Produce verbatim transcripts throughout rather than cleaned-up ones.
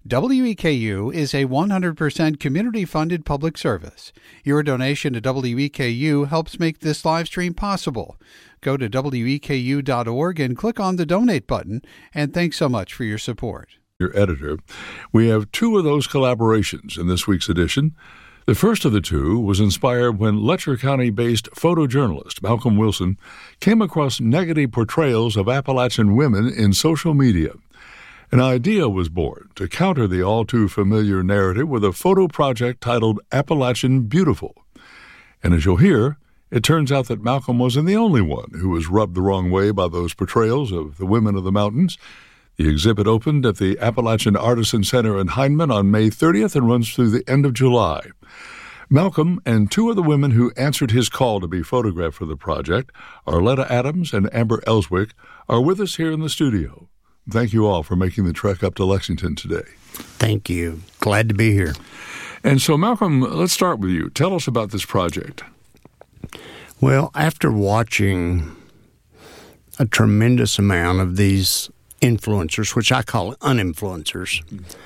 W E K U is a one hundred percent community-funded public service. Your donation to W E K U helps make this live stream possible. Go to W E K U dot org and click on the donate button, and thanks so much for your support. Your editor. We have two of those collaborations in this week's edition. The first of the two was inspired when Letcher County-based photojournalist Malcolm Wilson came across negative portrayals of Appalachian women in social media. An idea was born to counter the all-too-familiar narrative with a photo project titled Appalachian Beautiful. And as you'll hear, it turns out that Malcolm wasn't the only one who was rubbed the wrong way by those portrayals of the women of the mountains. The exhibit opened at the Appalachian Artisan Center in Hindman on May thirtieth and runs through the end of July. Malcolm and two of the women who answered his call to be photographed for the project, Arletta Adams and Amber Ellswick, are with us here in the studio. Thank you all for making the trek up to Lexington today. Thank you. Glad to be here. And so, Malcolm, let's start with you. Tell us about this project. Well, after watching a tremendous amount of these influencers, which I call uninfluencers,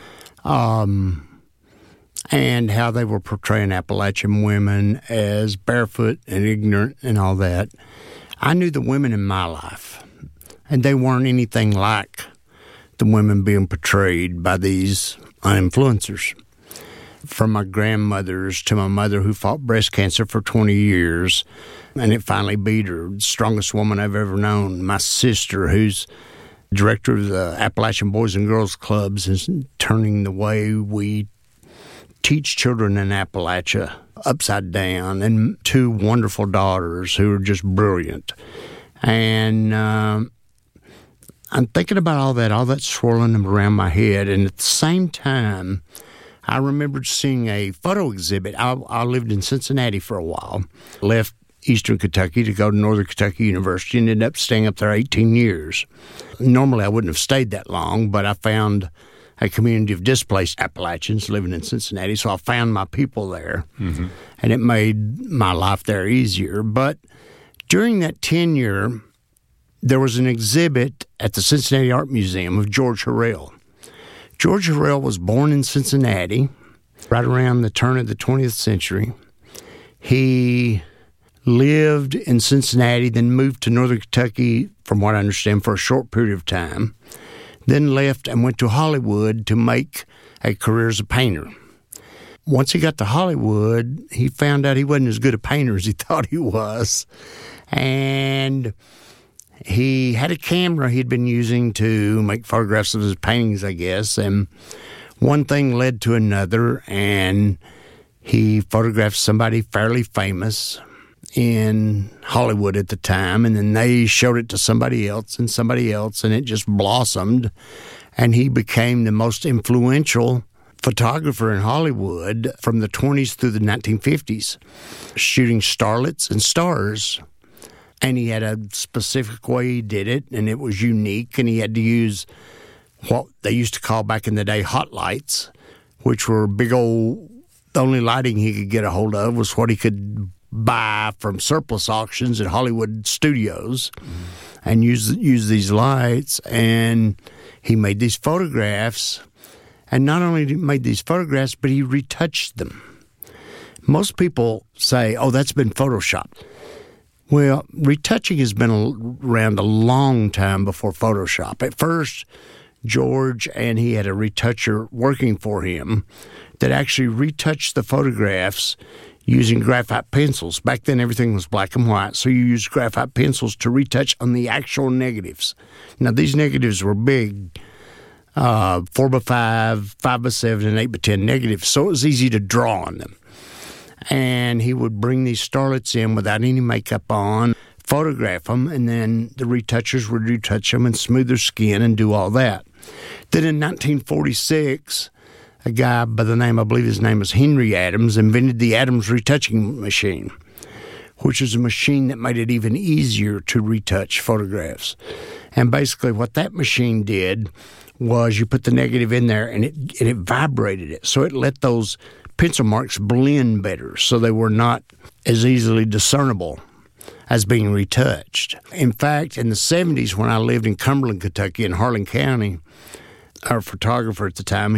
um, and how they were portraying Appalachian women as barefoot and ignorant and all that, I knew the women in my life, and they weren't anything like the women being portrayed by these influencers. From my grandmothers to my mother, who fought breast cancer for twenty years, and it finally beat her, the strongest woman I've ever known. My sister, who's director of the Appalachian Boys and Girls Clubs, is turning the way we teach children in Appalachia upside down, and two wonderful daughters who are just brilliant. And um, I'm thinking about all that, all that swirling around my head, and at the same time, I remembered seeing a photo exhibit. I, I lived in Cincinnati for a while, left Eastern Kentucky to go to Northern Kentucky University, and ended up staying up there eighteen years. Normally, I wouldn't have stayed that long, but I found a community of displaced Appalachians living in Cincinnati, so I found my people there, mm-hmm. and it made my life there easier. But during that tenure, there was an exhibit at the Cincinnati Art Museum of George Harrell. George Harrell was born in Cincinnati right around the turn of the twentieth century. He lived in Cincinnati, then moved to Northern Kentucky, from what I understand, for a short period of time, then left and went to Hollywood to make a career as a painter. Once he got to Hollywood, he found out he wasn't as good a painter as he thought he was, and he had a camera he'd been using to make photographs of his paintings, I guess, and one thing led to another, and he photographed somebody fairly famous in Hollywood at the time, and then they showed it to somebody else and somebody else, and it just blossomed, and he became the most influential photographer in Hollywood from the twenties through the nineteen fifties, shooting starlets and stars. And he had a specific way he did it, and it was unique, and he had to use what they used to call back in the day hot lights, which were big old, the only lighting he could get a hold of was what he could buy from surplus auctions at Hollywood studios, mm-hmm. and use, use these lights, and he made these photographs, and not only did he made these photographs, but he retouched them. Most people say, oh, that's been photoshopped. Well, retouching has been around a long time before Photoshop. At first, George and he had a retoucher working for him that actually retouched the photographs using graphite pencils. Back then, everything was black and white, so you used graphite pencils to retouch on the actual negatives. Now, these negatives were big, uh, four by five, five by seven, and eight by ten negatives, so it was easy to draw on them. And he would bring these starlets in without any makeup on, photograph them, and then the retouchers would retouch them and smooth their skin and do all that. Then in nineteen forty-six, a guy by the name, I believe his name was Henry Adams, invented the Adams retouching machine, which is a machine that made it even easier to retouch photographs. And basically what that machine did was you put the negative in there, and it, and it vibrated it. So it let those pencil marks blend better, so they were not as easily discernible as being retouched. In fact, in the seventies, when I lived in Cumberland, Kentucky, in Harlan County, our photographer at the time,